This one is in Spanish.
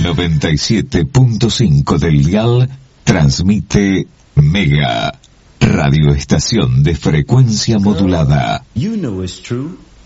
97.5 del dial transmite Mega, radioestación de frecuencia modulada. You know it's true.